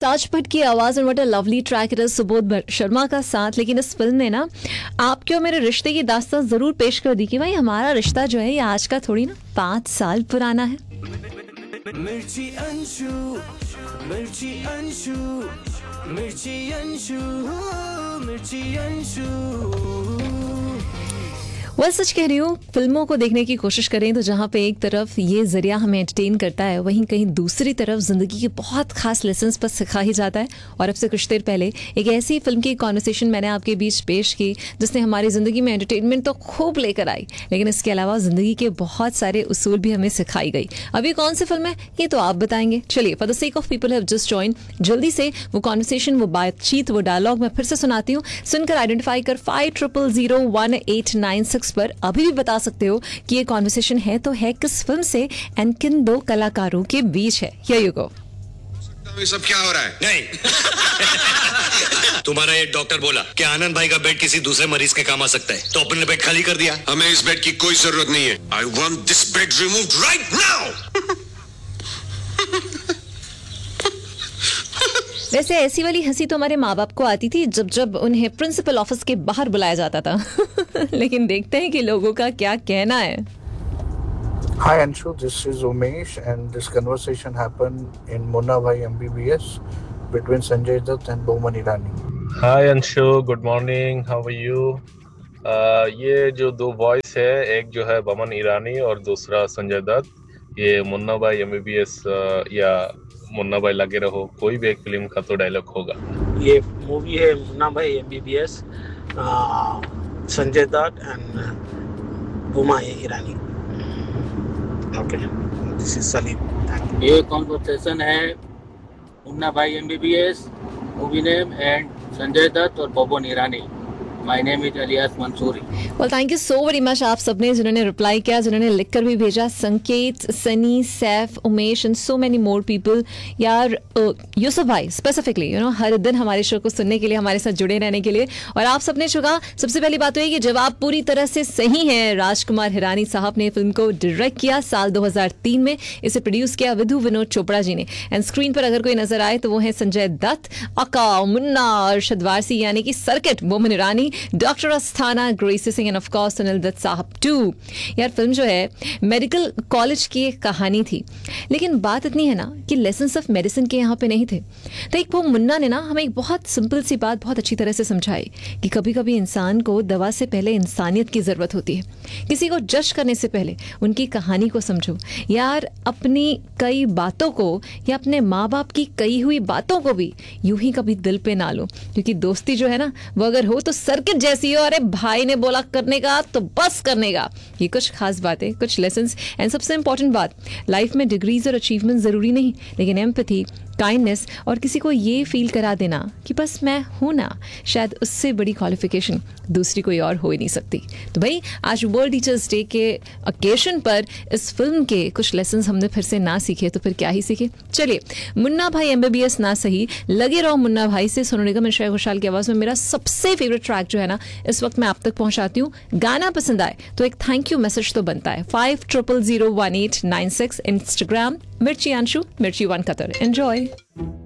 ताज भट्ट की आवाज और what a lovely track it is, Subodh Sharma का साथ। लेकिन इस फिल्म ने ना आपके और मेरे रिश्ते की दास्तान जरूर पेश कर दी कि भाई हमारा रिश्ता जो है ये आज का थोड़ी ना 5 साल पुराना है। मिर्ची अंशु, मिर्ची अंशु, मिर्ची अंशु, मिर्ची अंशु। वह सच कह रही हूँ, फिल्मों को देखने की कोशिश करें तो जहाँ पे एक तरफ ये जरिया हमें एंटरटेन करता है, वहीं कहीं दूसरी तरफ जिंदगी के बहुत खास लेसन्स पर सिखा ही जाता है। और अब से कुछ देर पहले एक ऐसी फिल्म की कॉन्वर्सेशन मैंने आपके बीच पेश की जिसने हमारी जिंदगी में एंटरटेनमेंट तो खूब लेकर आई, लेकिन इसके अलावा जिंदगी के बहुत सारे उसूल भी हमें सिखाई गई। अभी कौन सी फिल्म है ये तो आप बताएंगे। चलिए, for the sake of people have just join, जल्दी से वो कॉन्वर्सेशन, वो बातचीत, वो डायलॉग मैं फिर से सुनाती हूँ। सुनकर आइडेंटिफाई कर 50001896 पर अभी भी बता सकते हो कि ये कॉन्वर्सेशन है तो है किस फिल्म से एंड किन दो कलाकारों के बीच है। Here you go. ये सब क्या हो रहा है? नहीं तुम्हारा एक डॉक्टर बोला कि आनंद भाई का बेड किसी दूसरे मरीज के काम आ सकता है, तो अपने बेड खाली कर दिया। हमें इस बेड की कोई जरूरत नहीं है। I want this bed removed right now. वैसे ऐसी वाली हंसी तो हमारे माँ बाप को आती थी जब जब उन्हें प्रिंसिपल ऑफिस के बाहर बुलाया जाता था। लेकिन देखते हैं कि लोगों का क्या कहना है। Hi Anshu, this is Umesh and this conversation happened in Munna Bhai MBBS between Sanjay Dutt and Boman Irani. Hi Anshu, good morning, how are you? ये जो दो वॉइस है, एक जो है बमन ईरानी और दूसरा संजय दत्त, ये मुन्ना भाई MBBS या मुन्ना भाई लगे रहो, कोई भी एक फिल्म का तो डायलॉग होगा। ये मूवी है मुन्ना भाई MBBS, Sanjay Dutt and बुमा Irani. Okay, this is Salim. ये कॉन्वर्सेशन है मुन्ना भाई MBBS, movie name and Sanjay Dutt और बोबन ईरानी। My name is alias Mansuri. Well, thank you so very much आप सबने जिन्होंने रिप्लाई किया, जिन्होंने लिखकर भी भेजा। संकेत, Sunny, Saif, Umesh and so many more people. यार यूसुफ भाई स्पेसिफिकली हर दिन हमारे शो को सुनने के लिए, हमारे साथ जुड़े रहने के लिए। और आप सबने चुका, सबसे पहली बात तो ये कि जवाब पूरी तरह से सही है। राजकुमार हिरानी साहब ने फिल्म को डायरेक्ट किया साल 2003 में। इसे प्रोड्यूस किया विधु विनोद चोपड़ा जी ने। एंड स्क्रीन पर अगर कोई नजर आए तो वो है संजय दत्त, अका, मुन्ना, अरशद वारसी यानी कि circuit, Boman Irani, doctor Asthana, Gracy Singh end of course Sunil Dutt साहब टू। यार फिल्म जो है मेडिकल कॉलेज की एक कहानी थी, लेकिन बात इतनी है ना कि लेसन्स ऑफ मेडिसिन के यहाँ पे नहीं थे। तो एक वो मुन्ना ने ना हमें एक बहुत सिंपल सी बात बहुत अच्छी तरह से समझाई कि कभी कभी इंसान को दवा से पहले इंसानियत की जरूरत होती है। किसी को जज करने से पहले उनकी कहानी को समझो। यार अपनी कई बातों को या अपने माँ बाप की कही हुई बातों को भी यूं ही कभी दिल पे ना लो, क्योंकि दोस्ती जो है ना वो अगर हो तो सर्किट जैसी हो। अरे भाई ने बोला करने का तो बस करने का। ये कुछ खास बातें, कुछ लेसन्स। एंड सबसे इंपॉर्टेंट बात, लाइफ में डिग्रीज और अचीवमेंट जरूरी नहीं, लेकिन एम्पैथी, काइंडनेस और किसी को ये फील करा देना कि बस मैं हूं ना, शायद उससे बड़ी क्वालिफिकेशन दूसरी कोई और हो ही नहीं सकती। तो भाई आज वर्ल्ड टीचर्स डे के ओकेजन पर इस फिल्म के कुछ लेसन्स हमने फिर से ना सीखे तो फिर क्या ही सीखे। चलिए, मुन्ना भाई MBBS ना सही, लगे रहो मुन्ना भाई से। सोनू निगम और श्रेया घोषाल की आवाज में मेरा सबसे फेवरेट ट्रैक जो है ना इस वक्त मैं आप तक पहुंचाती हूँ। गाना पसंद आए तो एक थैंक यू मैसेज तो बनता है। 50001896 इंस्टाग्राम मिर्ची अंशु, मिर्ची 1 कतर। एंजॉय।